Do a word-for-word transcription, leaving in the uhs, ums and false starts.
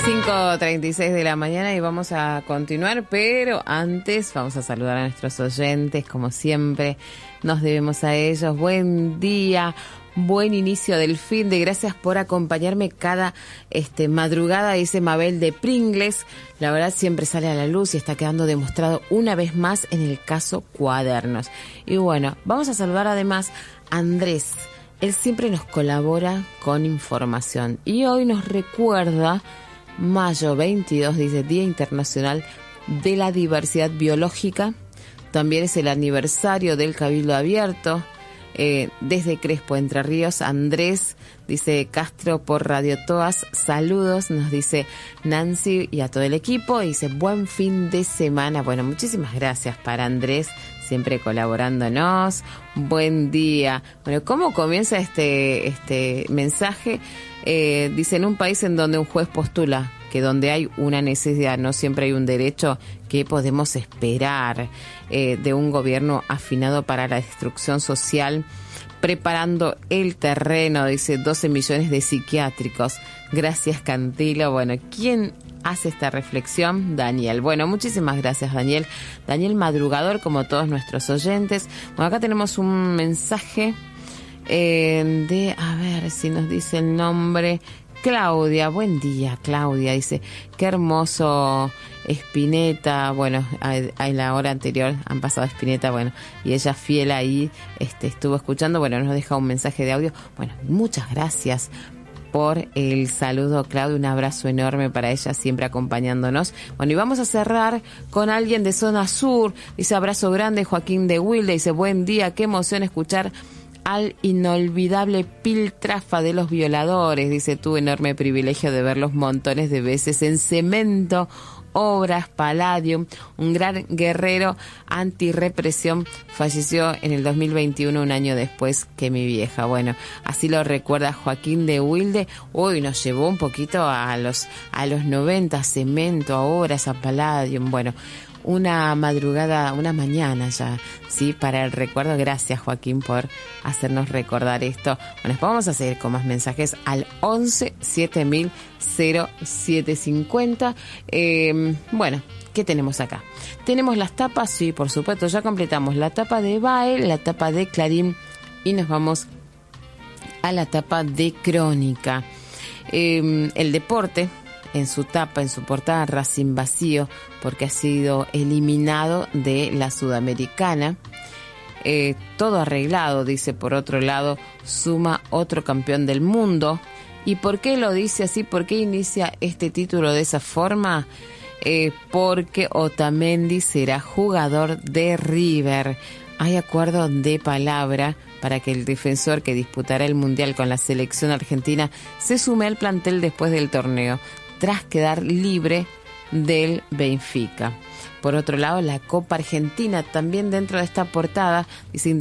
cinco treinta y seis de la mañana y vamos a continuar, pero antes vamos a saludar a nuestros oyentes, como siempre, nos debemos a ellos. Buen día, buen inicio del fin de, gracias por acompañarme cada este, madrugada, dice Mabel de Pringles. La verdad siempre sale a la luz y está quedando demostrado una vez más en el caso Cuadernos. Y bueno, vamos a saludar además a Andrés. Él siempre nos colabora con información y hoy nos recuerda mayo veintidós, dice Día Internacional de la Diversidad Biológica. También es el aniversario del Cabildo Abierto. Eh, desde Crespo, Entre Ríos, Andrés, dice Castro por Radio Toas, saludos, nos dice Nancy y a todo el equipo, dice buen fin de semana. Bueno, muchísimas gracias para Andrés, siempre colaborándonos. Buen día. Bueno, ¿cómo comienza este, este mensaje? Eh, dice, en un país en donde un juez postula que donde hay una necesidad no siempre hay un derecho, ¿qué podemos esperar eh, de un gobierno afinado para la destrucción social, preparando el terreno? Dice, doce millones de psiquiátricos. Gracias, Cantilo. Bueno, ¿quién hace esta reflexión? Daniel. Bueno, muchísimas gracias, Daniel. Daniel Madrugador, como todos nuestros oyentes. Bueno, acá tenemos un mensaje eh, de, a ver si nos dice el nombre. Claudia, buen día, Claudia, dice, qué hermoso Spinetta. Bueno, en la hora anterior han pasado Spinetta, bueno, y ella fiel ahí, este, estuvo escuchando, bueno, nos deja un mensaje de audio. Bueno, muchas gracias por el saludo, Claudia, un abrazo enorme para ella, siempre acompañándonos. Bueno, y vamos a cerrar con alguien de Zona Sur, dice, abrazo grande, Joaquín de Wilde, dice, buen día, qué emoción escuchar al inolvidable Piltrafa de los violadores. Dice, tuve enorme privilegio de verlos montones de veces en Cemento, Obras, Palladium. Un gran guerrero antirrepresión, falleció en el dos mil veintiuno, un año después que mi vieja. Bueno, así lo recuerda Joaquín de Wilde. Uy, nos llevó un poquito a los, a los noventa, Cemento, a Obras, a Palladium. Bueno, una madrugada, una mañana ya, sí, para el recuerdo. Gracias, Joaquín, por hacernos recordar esto. Bueno, después vamos a seguir con más mensajes al once siete mil cero siete cincuenta. Eh, bueno, ¿qué tenemos acá? Tenemos las tapas, sí, por supuesto, ya completamos la tapa de B A E, la tapa de Clarín y nos vamos a la tapa de Crónica. Eh, el deporte, en su tapa, en su portada, Racing vacío, porque ha sido eliminado de la Sudamericana. Eh, todo arreglado, dice, por otro lado, suma otro campeón del mundo. ¿Y por qué lo dice así? ¿Por qué inicia este título de esa forma? Eh, porque Otamendi será jugador de River. Hay acuerdo de palabra para que el defensor que disputará el Mundial con la selección argentina se sume al plantel después del torneo, tras quedar libre del Benfica. Por otro lado, la Copa Argentina, también dentro de esta portada, dice